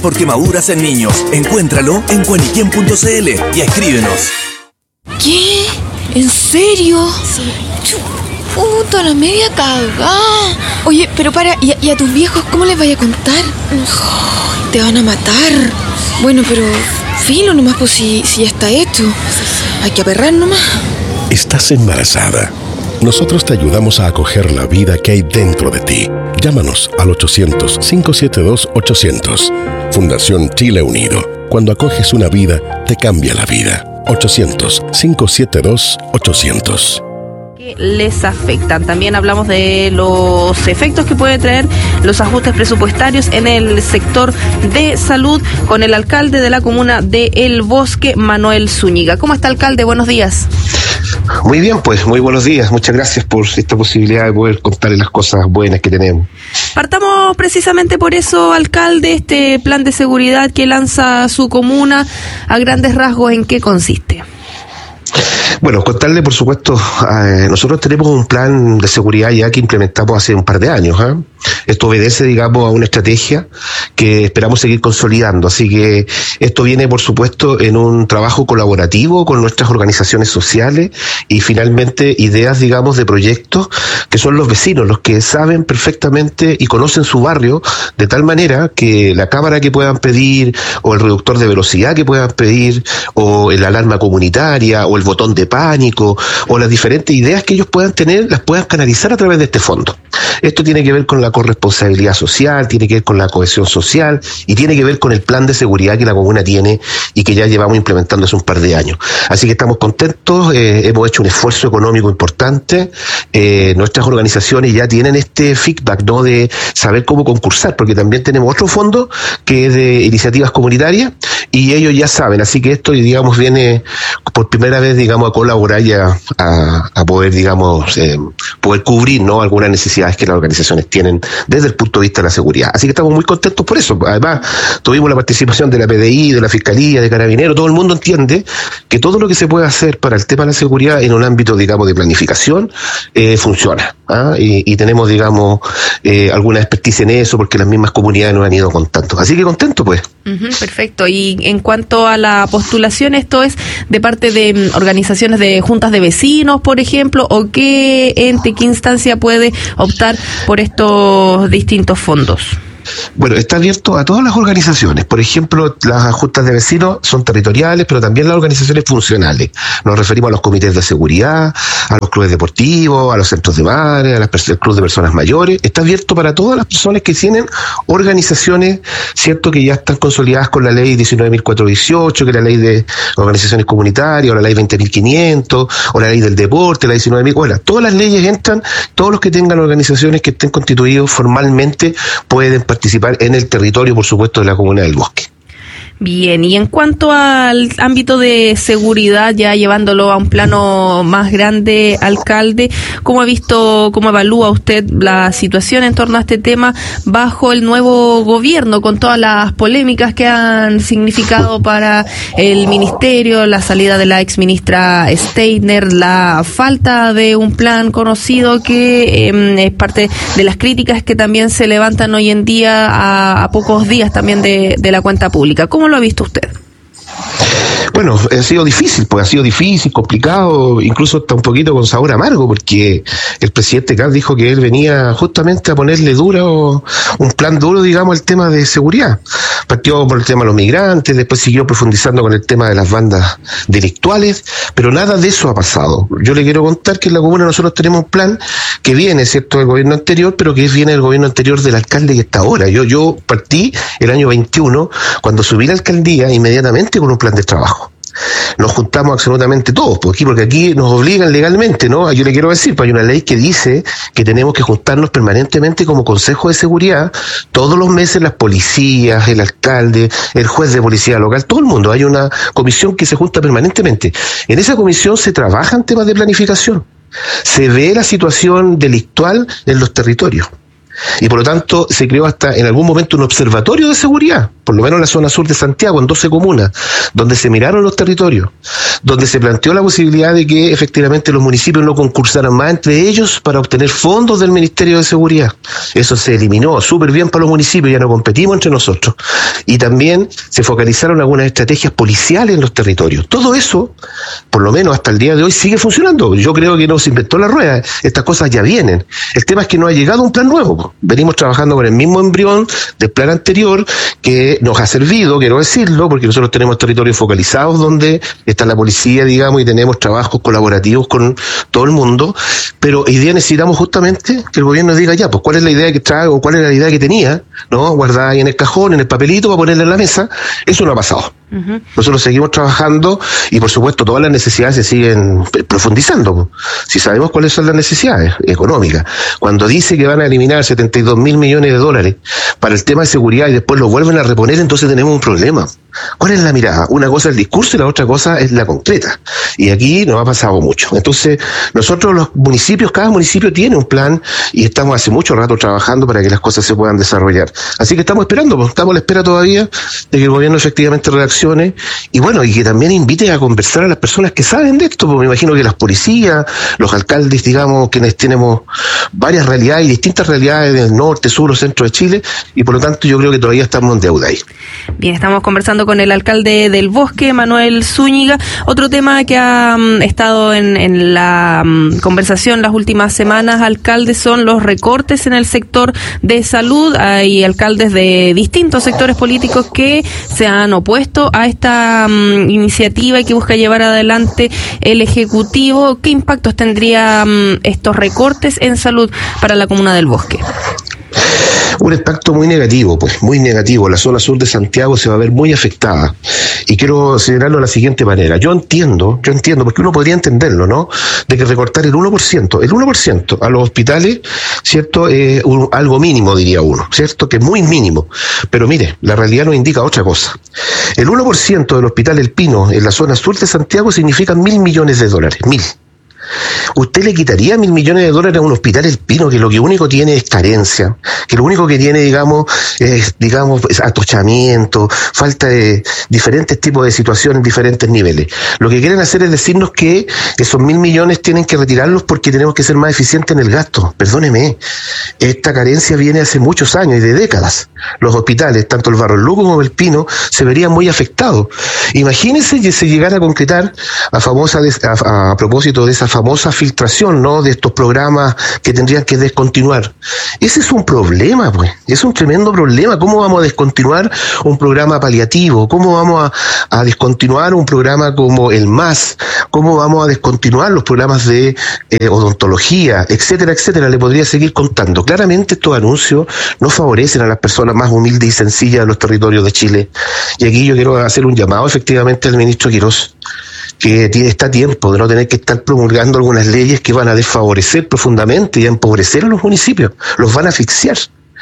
Porque maduras en niños. Encuéntralo en cuaniquien.cl y escríbenos. ¿Qué? ¿En serio? Sí. Puta, la media cagada. Oye, pero para, ¿y a tus viejos cómo les vaya a contar? Oh, te van a matar. Bueno, pero filo nomás, pues si ya está hecho. Hay que aperrar nomás. Estás embarazada. Nosotros te ayudamos a acoger la vida que hay dentro de ti. Llámanos al 800-572-800. Fundación Chile Unido. Cuando acoges una vida, te cambia la vida. 800-572-800. Les afectan. También hablamos de los efectos que pueden traer los ajustes presupuestarios en el sector de salud con el alcalde de la comuna de El Bosque, Manuel Zúñiga. ¿Cómo está, alcalde? Buenos días. Muy bien, pues, muy buenos días. Muchas gracias por esta posibilidad de poder contarles las cosas buenas que tenemos. Partamos precisamente por eso, alcalde, este plan de seguridad que lanza su comuna, a grandes rasgos, ¿en qué consiste? Bueno, contarle, por supuesto, nosotros tenemos un plan de seguridad ya que implementamos hace un par de años. Esto obedece, digamos, a una estrategia que esperamos seguir consolidando. Así que esto viene, por supuesto, en un trabajo colaborativo con nuestras organizaciones sociales y finalmente ideas, digamos, de proyectos que son los vecinos, los que saben perfectamente y conocen su barrio de tal manera que la cámara que puedan pedir o el reductor de velocidad que puedan pedir o el alarma comunitaria o el botón de pánico o las diferentes ideas que ellos puedan tener las puedan canalizar a través de este fondo. Esto tiene que ver con la corresponsabilidad social, tiene que ver con la cohesión social y tiene que ver con el plan de seguridad que la comuna tiene y que ya llevamos implementando hace un par de años. Así que estamos contentos, hemos hecho un esfuerzo económico importante, nuestras organizaciones ya tienen este feedback, ¿no?, de saber cómo concursar, porque también tenemos otro fondo que es de iniciativas comunitarias y ellos ya saben, así que esto, digamos, viene por primera vez, digamos, a colaborar y a poder, digamos, poder cubrir, ¿no?, algunas necesidades que las organizaciones tienen desde el punto de vista de la seguridad. Así que estamos muy contentos por eso. Además, tuvimos la participación de la PDI, de la Fiscalía, de Carabineros. Todo el mundo entiende que todo lo que se puede hacer para el tema de la seguridad en un ámbito, digamos, de planificación, funciona. Y tenemos, digamos, alguna experticia en eso porque las mismas comunidades nos han ido contando. Así que contento, pues. Perfecto. Y en cuanto a la postulación, ¿esto es de parte de organizaciones de juntas de vecinos, por ejemplo, o qué ente, qué instancia puede optar por estos distintos fondos? Bueno, está abierto a todas las organizaciones. Por ejemplo, las juntas de vecinos son territoriales, pero también las organizaciones funcionales. Nos referimos a los comités de seguridad, a los clubes deportivos, a los centros de bares, al club de personas mayores. Está abierto para todas las personas que tienen organizaciones, cierto, que ya están consolidadas con la ley 19.418, que es la ley de organizaciones comunitarias, o la ley 20.500, o la ley del deporte, la 19.000. Bueno, todas las leyes entran, todos los que tengan organizaciones que estén constituidos formalmente pueden participar en el territorio, por supuesto, de la comuna del Bosque. Bien, y en cuanto al ámbito de seguridad, ya llevándolo a un plano más grande, alcalde, ¿cómo ha visto, cómo evalúa usted la situación en torno a este tema bajo el nuevo gobierno, con todas las polémicas que han significado para el ministerio, la salida de la exministra Steiner, la falta de un plan conocido que es parte de las críticas que también se levantan hoy en día a pocos días también de la cuenta pública? ¿Cómo lo ha visto usted? Bueno, ha sido difícil, complicado, incluso hasta un poquito con sabor amargo, porque el presidente Kast dijo que él venía justamente a ponerle un plan duro, digamos, al tema de seguridad. Partió por el tema de los migrantes, después siguió profundizando con el tema de las bandas delictuales, pero nada de eso ha pasado. Yo le quiero contar que en la comuna nosotros tenemos un plan que viene, ¿cierto?, del gobierno anterior, pero que viene del gobierno anterior del alcalde que está ahora. Yo partí el año 21, cuando subí la alcaldía, inmediatamente con un plan de trabajo. Nos juntamos absolutamente todos, porque aquí nos obligan legalmente, ¿no? Yo le quiero decir, pues hay una ley que dice que tenemos que juntarnos permanentemente como Consejo de Seguridad, todos los meses las policías, el alcalde, el juez de policía local, todo el mundo. Hay una comisión que se junta permanentemente. En esa comisión se trabajan temas de planificación. Se ve la situación delictual en los territorios. Y por lo tanto se creó hasta en algún momento un observatorio de seguridad, por lo menos en la zona sur de Santiago, en 12 comunas, donde se miraron los territorios, donde se planteó la posibilidad de que efectivamente los municipios no concursaran más entre ellos para obtener fondos del Ministerio de Seguridad. Eso se eliminó súper bien para los municipios, ya no competimos entre nosotros. Y también se focalizaron algunas estrategias policiales en los territorios. Todo eso, por lo menos hasta el día de hoy, sigue funcionando. Yo creo que no se inventó la rueda, estas cosas ya vienen. El tema es que no ha llegado un plan nuevo. Venimos trabajando con el mismo embrión del plan anterior que nos ha servido, quiero decirlo, porque nosotros tenemos territorios focalizados donde está la policía, digamos, y tenemos trabajos colaborativos con todo el mundo, pero hoy día necesitamos justamente que el gobierno diga ya, pues cuál es la idea que trae o cuál es la idea que tenía, ¿no? Guardada ahí en el cajón, en el papelito para ponerla en la mesa. Eso no ha pasado. Nosotros seguimos trabajando y por supuesto todas las necesidades se siguen profundizando. Si sabemos cuáles son las necesidades económicas, cuando dice que van a eliminar 72.000 millones de dólares para el tema de seguridad y después lo vuelven a reponer, entonces tenemos un problema. ¿Cuál es la mirada? Una cosa es el discurso y la otra cosa es la concreta. Y aquí nos ha pasado mucho. Entonces, nosotros los municipios, cada municipio tiene un plan y estamos hace mucho rato trabajando para que las cosas se puedan desarrollar. Así que estamos esperando, pues, estamos a la espera todavía de que el gobierno efectivamente reaccione y bueno, y que también invite a conversar a las personas que saben de esto, porque me imagino que las policías, los alcaldes, digamos, quienes tenemos varias realidades y distintas realidades del norte, sur o centro de Chile, y por lo tanto yo creo que todavía estamos en deuda ahí. Bien, estamos conversando con el alcalde del Bosque, Manuel Zúñiga. Otro tema que ha estado en la conversación las últimas semanas, alcalde, son los recortes en el sector de salud. Hay alcaldes de distintos sectores políticos que se han opuesto a esta iniciativa y que busca llevar adelante el Ejecutivo. ¿Qué impactos tendrían estos recortes en salud para la comuna del Bosque? Un impacto muy negativo, pues, muy negativo. La zona sur de Santiago se va a ver muy afectada. Y quiero señalarlo de la siguiente manera. Yo entiendo, porque uno podría entenderlo, ¿no? De que recortar el 1% a los hospitales, ¿cierto? Algo mínimo, diría uno, ¿cierto? Que es muy mínimo. Pero mire, la realidad nos indica otra cosa. El 1% del Hospital El Pino en la zona sur de Santiago significa $1.000 millones. 1.000. ¿Usted le quitaría $1.000 millones a un hospital El Pino que lo que único tiene es carencia, que lo único que tiene, digamos, es atochamiento, falta de diferentes tipos de situaciones en diferentes niveles? Lo que quieren hacer es decirnos que esos $1.000 millones tienen que retirarlos porque tenemos que ser más eficientes en el gasto. Perdóneme, esta carencia viene hace muchos años y de décadas. Los hospitales, tanto el Barros Luco como El Pino, se verían muy afectados. Imagínense que se llegara a concretar a propósito de esa famosa filtración, ¿no? De estos programas que tendrían que descontinuar. Ese es un problema, pues. Es un tremendo problema. ¿Cómo vamos a descontinuar un programa paliativo? ¿Cómo vamos a descontinuar un programa como el MAS? ¿Cómo vamos a descontinuar los programas de odontología, etcétera, etcétera? Le podría seguir contando. Claramente estos anuncios no favorecen a las personas más humildes y sencillas de los territorios de Chile. Y aquí yo quiero hacer un llamado efectivamente al ministro Quirós, que está a tiempo de no tener que estar promulgando algunas leyes que van a desfavorecer profundamente y a empobrecer a los municipios. Los van a asfixiar.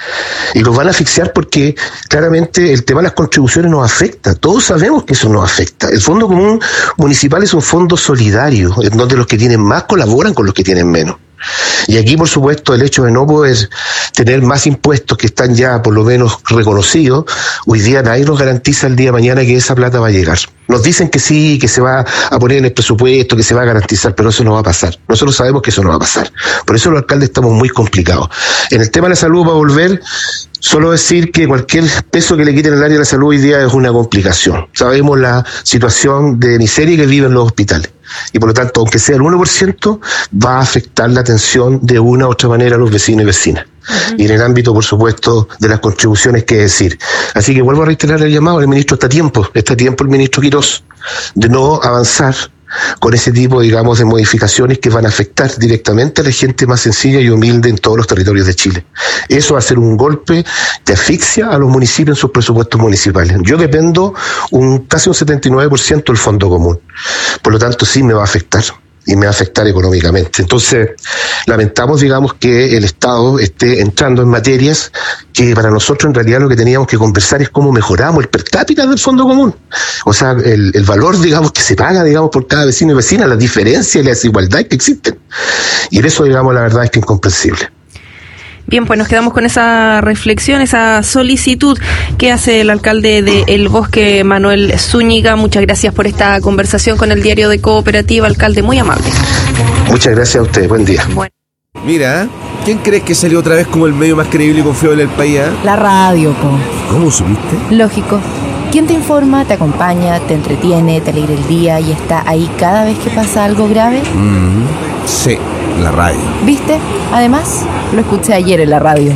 Y los van a asfixiar porque claramente el tema de las contribuciones nos afecta. Todos sabemos que eso nos afecta. El Fondo Común Municipal es un fondo solidario, en donde los que tienen más colaboran con los que tienen menos. Y aquí, por supuesto, el hecho de no poder tener más impuestos que están ya por lo menos reconocidos, hoy día nadie nos garantiza el día de mañana que esa plata va a llegar. Nos dicen que sí, que se va a poner en el presupuesto, que se va a garantizar, pero eso no va a pasar. Nosotros sabemos que eso no va a pasar. Por eso los alcaldes estamos muy complicados. En el tema de la salud, va a volver. Solo decir que cualquier peso que le quiten al área de la salud hoy día es una complicación. Sabemos la situación de miseria que viven los hospitales. Y por lo tanto, aunque sea el 1%, va a afectar la atención de una u otra manera a los vecinos y vecinas. Y en el ámbito, por supuesto, de las contribuciones, qué decir. Así que vuelvo a reiterar el llamado. El ministro está a tiempo el ministro Quirós, de no avanzar con ese tipo, digamos, de modificaciones que van a afectar directamente a la gente más sencilla y humilde en todos los territorios de Chile. Eso va a ser un golpe de asfixia a los municipios en sus presupuestos municipales. Yo dependo casi un 79% del Fondo Común. Por lo tanto, sí me va a afectar. Y me va a afectar económicamente. Entonces, lamentamos, digamos, que el Estado esté entrando en materias que para nosotros en realidad lo que teníamos que conversar es cómo mejoramos el per cápita del Fondo Común. O sea, el valor, digamos, que se paga, digamos, por cada vecino y vecina, las diferencias y la desigualdad que existen. Y en eso, digamos, la verdad es que es incomprensible. Bien, pues nos quedamos con esa reflexión, esa solicitud que hace el alcalde de El Bosque, Manuel Zúñiga. Muchas gracias por esta conversación con el Diario de Cooperativa, alcalde, muy amable. Muchas gracias a ustedes, buen día. Bueno. Mira, ¿quién crees que salió otra vez como el medio más creíble y confiable del país? La radio, po. ¿Cómo supiste? Lógico. ¿Quién te informa, te acompaña, te entretiene, te alegra el día y está ahí cada vez que pasa algo grave? Sí, la radio. ¿Viste? Además, lo escuché ayer en la radio.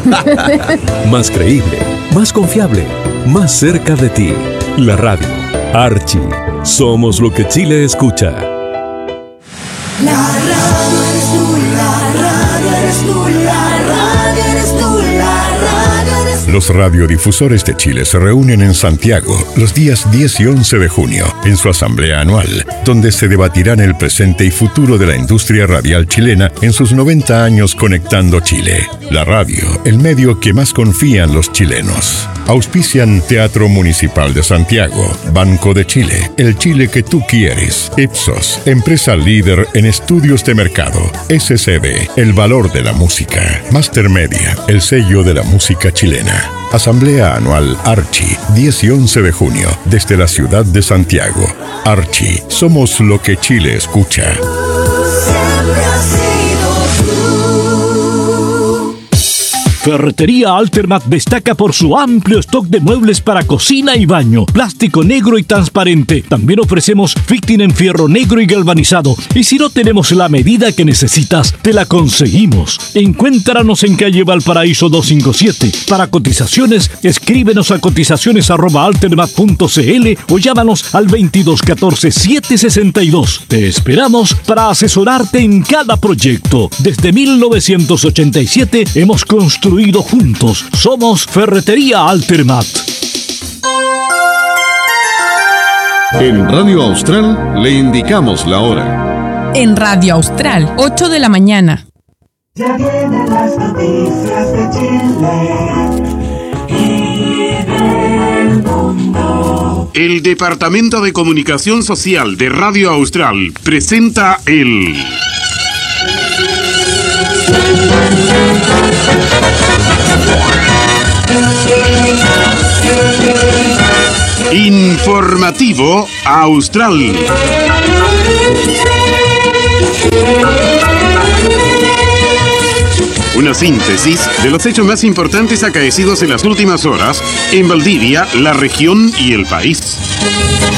Más creíble, más confiable, más cerca de ti. La radio. Archie. Somos lo que Chile escucha. La radio eres tú, la radio eres tú, la radio eres tú, la radio eres tú. Los radiodifusores de Chile se reúnen en Santiago los días 10 y 11 de junio en su asamblea anual, donde se debatirán el presente y futuro de la industria radial chilena en sus 90 años conectando Chile. La radio, el medio que más confían los chilenos. Auspician Teatro Municipal de Santiago, Banco de Chile, el Chile que tú quieres, Ipsos, empresa líder en estudios de mercado, SCB, el valor de la música, Master Media, el sello de la música chilena. Asamblea Anual Archie, 10 y 11 de junio, desde la ciudad de Santiago. Archie, somos lo que Chile escucha. Siempre has sido tú. Ferretería Altermat destaca por su amplio stock de muebles para cocina y baño, plástico negro y transparente. También ofrecemos fitting en fierro negro y galvanizado. Y si no tenemos la medida que necesitas, te la conseguimos. Encuéntranos en calle Valparaíso 257. Para cotizaciones, escríbenos a cotizaciones@altermat.cl o llámanos al 2214-762. Te esperamos para asesorarte en cada proyecto. Desde 1987 hemos construido juntos. Somos Ferretería Altermat. En Radio Austral le indicamos la hora. En Radio Austral, 8 de la mañana. Ya vienen las noticias de Chile y del mundo. El Departamento de Comunicación Social de Radio Austral presenta el Informativo Austral. Una síntesis de los hechos más importantes acaecidos en las últimas horas en Valdivia, la región y el país.